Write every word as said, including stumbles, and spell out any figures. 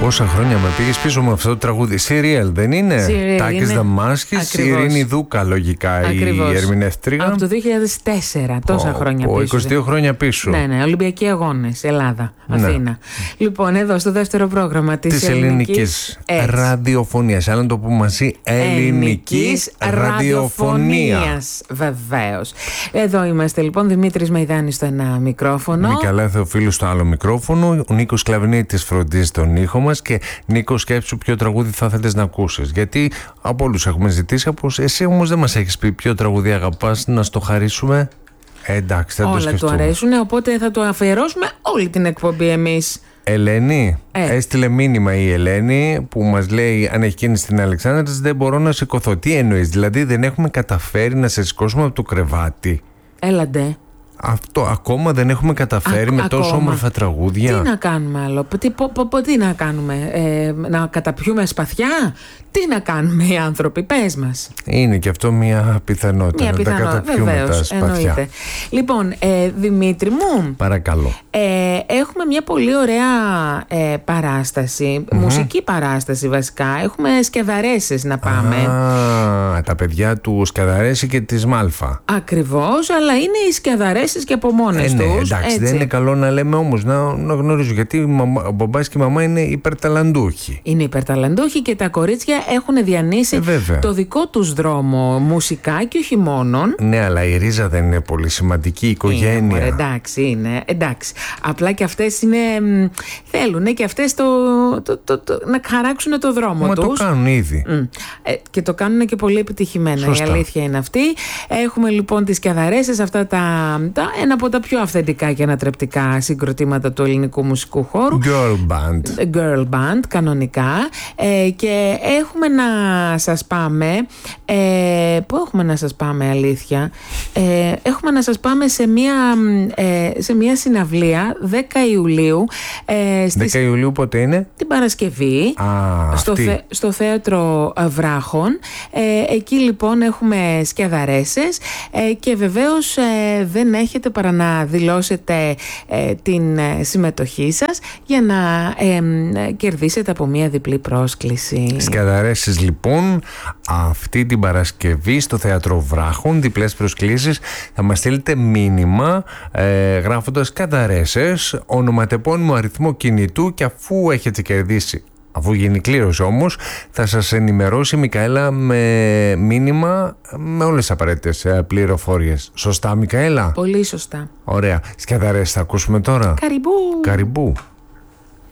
Πόσα χρόνια με πήγες πίσω με αυτό το τραγούδι. Serial δεν είναι? Τάκης Δαμάσκης, Ειρήνη Δούκα λογικά. Ακριβώς. Η ερμηνεύτρια. Από το δύο χιλιάδες τέσσερα, τόσα oh, χρόνια oh, πίσω. είκοσι δύο χρόνια πίσω. Ναι, ναι, Ολυμπιακοί Αγώνες, Ελλάδα, Αθήνα. Ναι. Λοιπόν, εδώ στο δεύτερο πρόγραμμα της, της ελληνικής, ελληνικής ραδιοφωνίας. Άλλα να το πούμε μαζί, ελληνικής ραδιοφωνίας. Βεβαίως. Εδώ είμαστε λοιπόν, Δημήτρης Μεϊδάνης στο ένα μικρόφωνο. Νικαλά Θεοφίλου στο άλλο μικρόφωνο. Ο Νίκος Κλαβνίτης φροντίζει τον ήχο μας. Και Νίκο, σκέψου ποιο τραγούδι θα θέλεις να ακούσεις. Γιατί από όλους έχουμε ζητήσει, από εσύ όμως δεν μας έχεις πει ποιο τραγούδι αγαπάς να στο χαρίσουμε. Ε, εντάξει, θα όλα το σκεφτούμε. Όλα του αρέσουν, οπότε θα το αφιερώσουμε όλη την εκπομπή εμείς. Ελένη, ε. έστειλε μήνυμα η Ελένη που μας λέει: αν έχει κίνηση στην Αλεξάνδρας, δεν μπορώ να σηκωθώ. Τι εννοείς, δηλαδή δεν έχουμε καταφέρει να σε σηκώσουμε από το κρεβάτι? Έλαντε. Αυτό ακόμα δεν έχουμε καταφέρει Α, με τόσο ακόμα. όμορφα τραγούδια. Τι να κάνουμε άλλο, τι, πο, πο, πο, τι να κάνουμε, ε, να καταπιούμε σπαθιά, τι να κάνουμε οι άνθρωποι, πες μας. Είναι και αυτό μια πιθανότητα, μια να πιθανό, τα καταπιούμε βεβαίως, τα σπαθιά. Εννοείται. Λοιπόν, ε, Δημήτρη μου, παρακαλώ. Ε, έχουμε μια πολύ ωραία ε, παράσταση, mm-hmm. μουσική παράσταση βασικά. Έχουμε σκεδαρέσεις να πάμε. Α, τα παιδιά του Σκεδαρέση και της Μάλφα. Ακριβώς, αλλά είναι οι σκεδαρέσεις και από μόνες ε, ναι, τους. Εντάξει, έτσι. δεν είναι καλό να λέμε όμως, να, να γνωρίζω, γιατί ο μπαμπάς και η μαμά είναι υπερταλαντούχοι. Είναι υπερταλαντούχοι και τα κορίτσια έχουν διανύσει ε, το δικό τους δρόμο μουσικά και όχι μόνον. Ναι, αλλά η ρίζα δεν είναι πολύ σημαντική, η οικογένεια. Είναι, μωρέ, εντάξει, είναι. Εντάξει. Απλά και αυτές είναι. Θέλουν και αυτές το, το, το, το, να χαράξουν το δρόμο Μα τους. το κάνουν ήδη. Mm. Ε, και το κάνουν και πολύ επιτυχημένα. Σωστά. Η αλήθεια είναι αυτή. Έχουμε λοιπόν τις σκεδαρέσεις, αυτά τα, τα ένα από τα πιο αυθεντικά και ανατρεπτικά συγκροτήματα του ελληνικού μουσικού χώρου. Girl band. Girl band, κανονικά. Ε, και έχουμε να σας πάμε. Ε, πού έχουμε να σας πάμε, αλήθεια? Ε, έχουμε να σας πάμε σε μια, ε, σε μια συναυλία δέκα Ιουλίου. Ε, στις... δέκα Ιουλίου πότε είναι? Την Παρασκευή. Α, στο, θε, στο Θέατρο Βράχων. Ε, εκεί λοιπόν έχουμε σκεδαρέσες ε, και βεβαίως ε, δεν έχετε παρά να δηλώσετε ε, την ε, συμμετοχή σας για να ε, κερδίσετε από μια διπλή πρόσκληση. Σκεδαρέσεις λοιπόν αυτή την Παρασκευή στο Θέατρο Βράχων, διπλές προσκλήσεις. Θα μας στείλετε μήνυμα ε, γράφοντας σκεδαρέσεις, ονοματεπώνυμο, αριθμό κινητού, και αφού έχετε κερδίσει, αφού γίνει κλήρωση όμως, θα σας ενημερώσει η Μικαέλα με μήνυμα με όλες τις απαραίτητες πληροφορίες. Σωστά, Μικαέλα? Πολύ σωστά. Ωραία. Σκεδαρέσεις θα ακούσουμε τώρα. Καριμπού. Καριμπού.